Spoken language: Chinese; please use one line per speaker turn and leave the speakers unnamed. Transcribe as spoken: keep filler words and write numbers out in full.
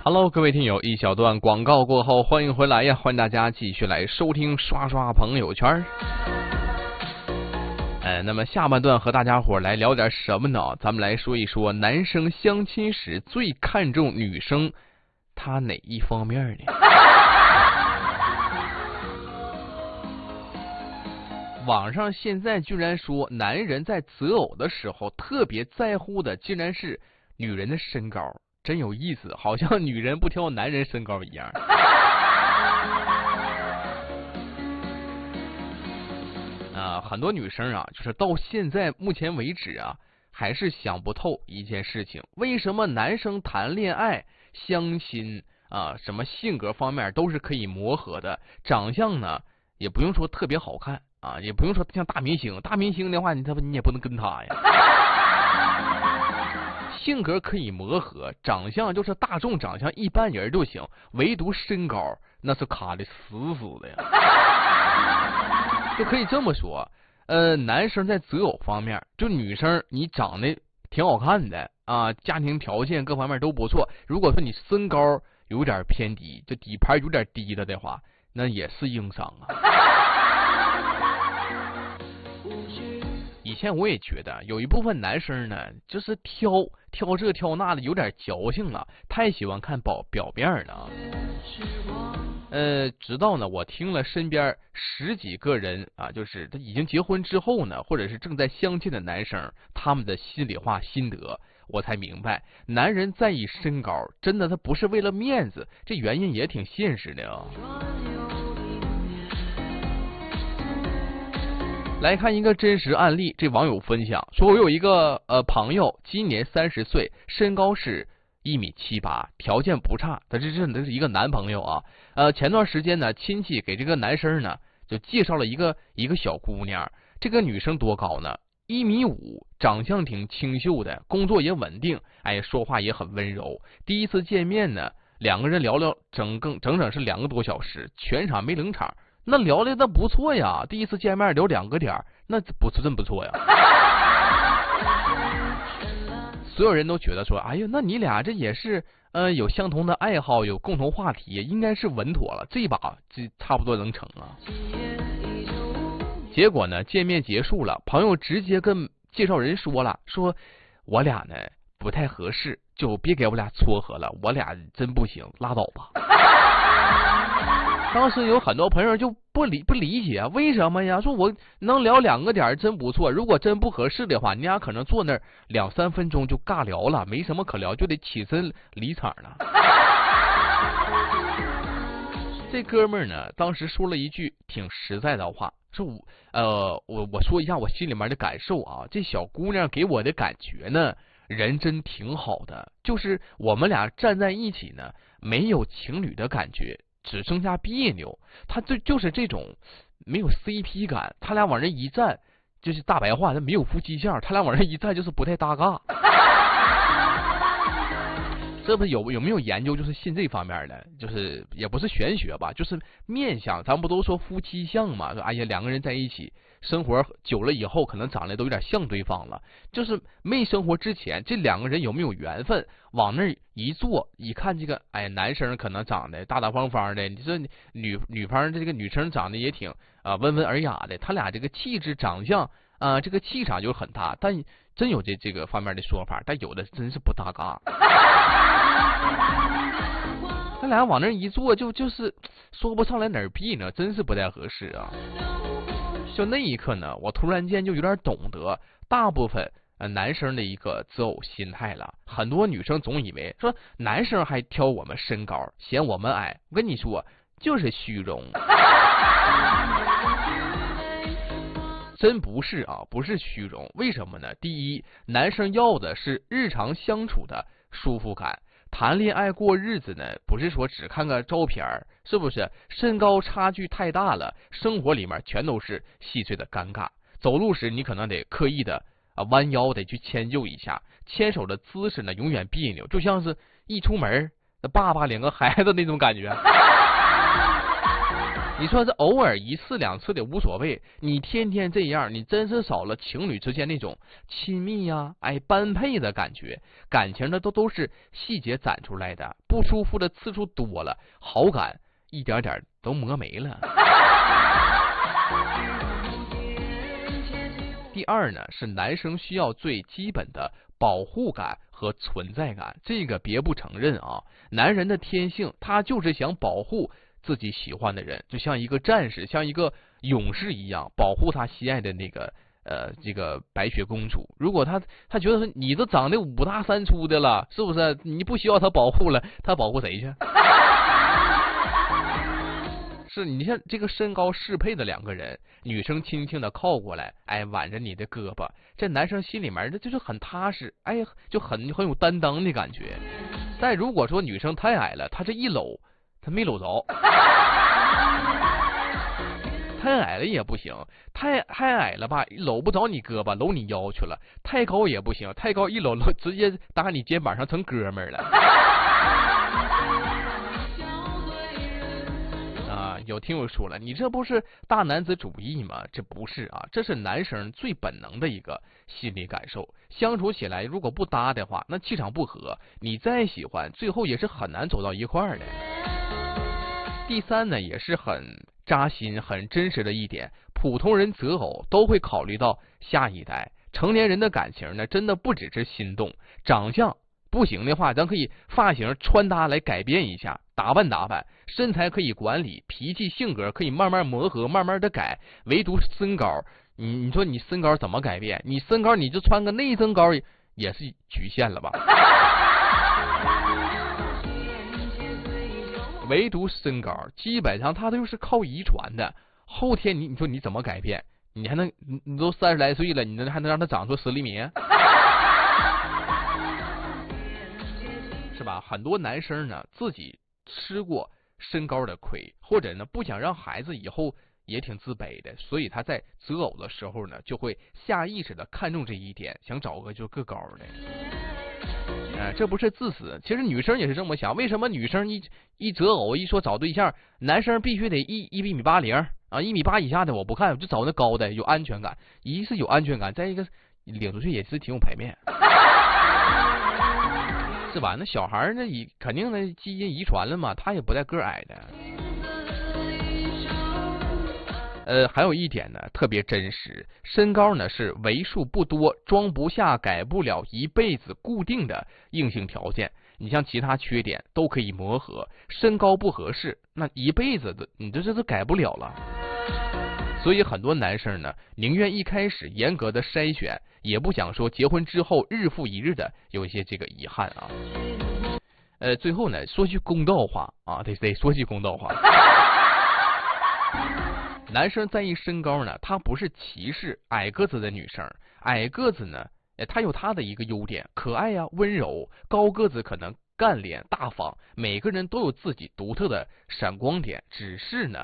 Hello， 各位听友，一小段广告过后，欢迎回来呀！欢迎大家继续来收听刷刷朋友圈。呃，那么下半段和大家伙来聊点什么呢？咱们来说一说男生相亲时最看重女生她哪一方面呢？网上现在居然说，男人在择偶的时候特别在乎的竟然是女人的身高。真有意思，好像女人不挑男人身高一样。啊，很多女生啊，就是到现在目前为止啊，还是想不透一件事情：为什么男生谈恋爱、相亲啊，什么性格方面都是可以磨合的，长相呢也不用说特别好看啊，也不用说像大明星，大明星的话，你他你也不能跟他呀。性格可以磨合，长相就是大众长相一般人就行，唯独身高那是卡的死死的呀。就可以这么说，呃，男生在择偶方面，就女生你长得挺好看的啊，家庭条件各方面都不错。如果说你身高有点偏低，就底盘有点低了的话，那也是硬伤啊。以前我也觉得有一部分男生呢，就是挑挑这挑那的，有点矫情了，太喜欢看表表面了。呃，直到呢，我听了身边十几个人啊，就是他已经结婚之后呢，或者是正在相亲的男生，他们的心里话心得，我才明白，男人在意身高，真的他不是为了面子，这原因也挺现实的啊。来看一个真实案例，这网友分享说，我有一个呃朋友，今年三十岁，身高是一米七八，条件不差。他这真的是一个男朋友啊。呃，前段时间呢，亲戚给这个男生呢就介绍了一个一个小姑娘。这个女生多高呢？一米五，长相挺清秀的，工作也稳定，哎，说话也很温柔。第一次见面呢，两个人聊聊整整整整是两个多小时，全场没冷场。那聊的那不错呀，第一次见面聊两个点，那不是真不错呀。所有人都觉得说，哎呀，那你俩这也是呃有相同的爱好，有共同话题，应该是稳妥了，这把这差不多能成啊。结果呢，见面结束了，朋友直接跟介绍人说了，说我俩呢不太合适，就别给我俩撮合了，我俩真不行，拉倒吧。当时有很多朋友就不理不理解，为什么呀？说我能聊两个点真不错，如果真不合适的话，你俩可能坐那儿两三分钟就尬聊了，没什么可聊，就得起身离场了。这哥们儿呢，当时说了一句挺实在的话，说我呃我我说一下我心里面的感受啊，这小姑娘给我的感觉呢，人真挺好的，就是我们俩站在一起呢，没有情侣的感觉。只剩下别扭，他就就是这种没有 C P 感，他俩往这一站，就是大白话，他没有夫妻相，他俩往这一站就是不太搭嘎。这不有有没有研究，就是信这方面的，就是也不是玄学吧，就是面相，咱不都说夫妻相嘛？说哎呀，两个人在一起生活久了以后，可能长得都有点像对方了。就是没生活之前，这两个人有没有缘分？往那一坐，一看这个，哎，男生可能长得大大方方的，你说女女方这个女生长得也挺啊、呃、温文尔雅的，他俩这个气质、长相啊、呃，这个气场就很大，但真有这这个方面的说法，但有的真是不搭嘎。他俩往那一坐，就就是说不上来哪儿避呢，真是不太合适啊。就那一刻呢，我突然间就有点懂得大部分呃男生的一个择偶心态了。很多女生总以为说男生还挑我们身高，嫌我们矮，我跟你说就是虚荣。真不是啊，不是虚荣。为什么呢？第一，男生要的是日常相处的舒服感。谈恋爱过日子呢，不是说只看个照片，是不是？身高差距太大了，生活里面全都是细碎的尴尬。走路时你可能得刻意的啊弯腰得去迁就一下，牵手的姿势呢永远别扭，就像是一出门爸爸领个孩子那种感觉。 你说这偶尔一次两次的无所谓，你天天这样，你真是少了情侣之间那种亲密呀、啊，哎般配的感觉。感情的都都是细节攒出来的，不舒服的次数多了，好感一点点都磨没了。第二呢，是男生需要最基本的保护感和存在感，这个别不承认啊。男人的天性，他就是想保护自己喜欢的人，就像一个战士，像一个勇士一样，保护他心爱的那个呃这个白雪公主。如果他他觉得说你都长得五大三粗的了，是不是？你不需要他保护了，他保护谁去？是你像这个身高适配的两个人，女生轻轻的靠过来，哎，挽着你的胳膊，这男生心里面这就是很踏实，哎，就很很有担当的感觉。但如果说女生太矮了，他这一搂，他没搂着，太矮了也不行，太太矮了吧，搂不着你胳膊，搂你腰去了；太高也不行，太高一搂搂，直接搭你肩膀上成哥们儿了。有听友说了，你这不是大男子主义吗？这不是啊，这是男生最本能的一个心理感受。相处起来如果不搭的话，那气场不合，你再喜欢，最后也是很难走到一块儿的。第三呢，也是很扎心、很真实的一点，普通人择偶都会考虑到下一代。成年人的感情呢，真的不只是心动，长相不行的话，咱可以发型、穿搭来改变一下，打扮打扮，身材可以管理，脾气性格可以慢慢磨合，慢慢的改。唯独身高，你你说你身高怎么改变？你身高你就穿个内增高也是局限了吧？唯独身高，基本上它都是靠遗传的，后天你你说你怎么改变？你还能你你都三十来岁了，你能还能让它长出十厘米？是吧？很多男生呢自己吃过身高的亏，或者呢不想让孩子以后也挺自卑的，所以他在择偶的时候呢就会下意识的看重这一点，想找个就个高的。呃，这不是自私，其实女生也是这么想。为什么女生一一择偶一说找对象，男生必须得一一米八零啊，一米八以下的我不看，我就找那高的，有安全感。一是有安全感，再一个领出去也是挺有排面。是吧？那小孩呢？以肯定的基因遗传了嘛，他也不带个矮的。呃，还有一点呢，特别真实，身高呢是为数不多装不下、改不了一辈子固定的硬性条件。你像其他缺点都可以磨合，身高不合适，那一辈子的你这这都改不了了。所以很多男生呢，宁愿一开始严格的筛选，也不想说结婚之后日复一日的有一些这个遗憾啊。呃，最后呢，说句公道话啊，得得说句公道话。男生在意身高呢，他不是歧视矮个子的女生，矮个子呢，他有他的一个优点，可爱呀、啊，温柔；高个子可能干练大方，每个人都有自己独特的闪光点，只是呢，